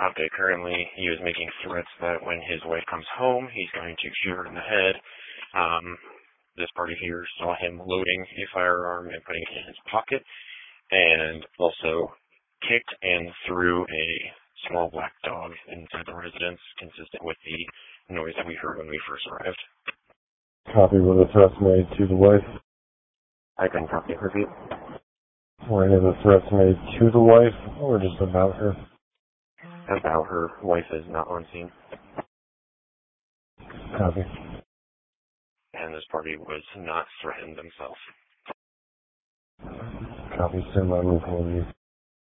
Okay, currently he was making threats that when his wife comes home, he's going to shoot her in the head. This party here saw him loading a firearm and putting it in his pocket, and also kicked and threw a small black dog inside the residence, consistent with the noise that we heard when we first arrived. Copy. Were the threats made to the wife? I couldn't copy. Repeat. Were any of the threats made to the wife, or just about her? About her. Wife is not on scene. Copy. And this party was not threatened themselves. Copy. Stand by. Move forward.